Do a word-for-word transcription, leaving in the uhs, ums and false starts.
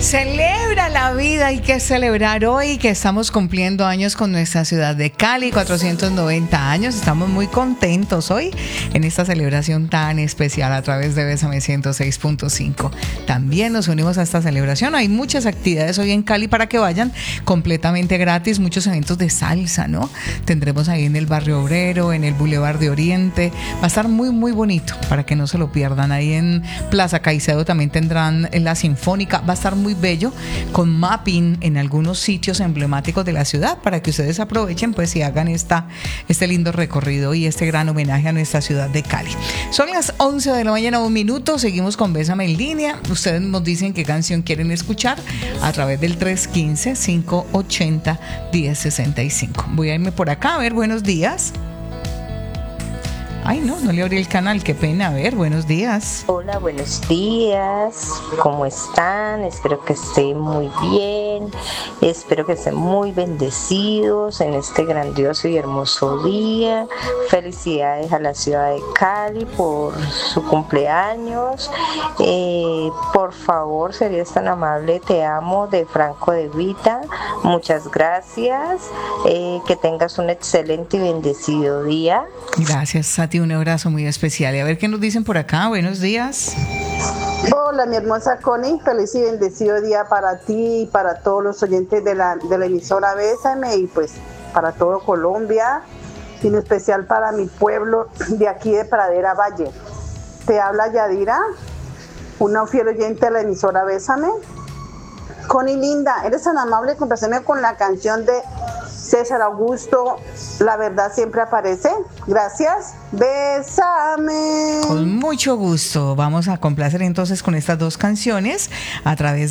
Celebra la vida, hay que celebrar hoy que estamos cumpliendo años con nuestra ciudad de Cali, cuatrocientos noventa años. Estamos muy contentos hoy en esta celebración tan especial a través de Bésame ciento seis punto cinco. También nos unimos a esta celebración. Hay muchas actividades hoy en Cali para que vayan completamente gratis, muchos eventos de salsa, ¿no? Tendremos ahí en el Barrio Obrero, en el Boulevard de Oriente. Va a estar muy, muy bonito para que no se lo pierdan. Ahí en Plaza Caicedo también tendrán la Sinfónica. Va a estar muy bello, con mapping en algunos sitios emblemáticos de la ciudad para que ustedes aprovechen pues y hagan esta, este lindo recorrido y este gran homenaje a nuestra ciudad de Cali. Son las once de la mañana, un minuto. Seguimos con Bésame en línea. Ustedes nos dicen qué canción quieren escuchar a través del tres uno cinco, cinco ocho cero, uno cero seis cinco. Voy a irme por acá. A ver, buenos días. Ay, no, no le abrí el canal, qué pena. A ver, buenos días. Hola, buenos días. ¿Cómo están? Espero que estén muy bien. Espero que estén muy bendecidos en este grandioso y hermoso día. Felicidades a la ciudad de Cali por su cumpleaños. Eh, por favor, serías tan amable, te amo, de Franco de Vita. Muchas gracias. Eh, que tengas un excelente y bendecido día. Gracias a ti, un abrazo muy especial. Y a ver qué nos dicen por acá. Buenos días. Hola, mi hermosa Connie, feliz y bendecido día para ti y para todos los oyentes de la, de la emisora Bésame y pues para todo Colombia, y en especial para mi pueblo de aquí de Pradera Valle. Te habla Yadira, una fiel oyente de la emisora Bésame. Connie linda, eres tan amable, complacerme con la canción de César Augusto, La Verdad Siempre Aparece. Gracias. Bésame. Con mucho gusto. Vamos a complacer entonces con estas dos canciones a través